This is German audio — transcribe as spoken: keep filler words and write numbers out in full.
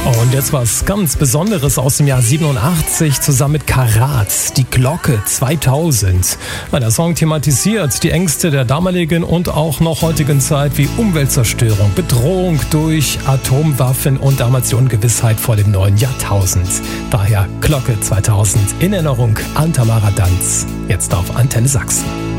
Und jetzt was ganz Besonderes aus dem Jahr siebenundachtzig zusammen mit Karat, die Glocke zweitausend. Der Song thematisiert die Ängste der damaligen und auch noch heutigen Zeit wie Umweltzerstörung, Bedrohung durch Atomwaffen und damals die Ungewissheit vor dem neuen Jahrtausend. Daher Glocke zweitausend in Erinnerung an Tamara Danz, jetzt auf Antenne Sachsen.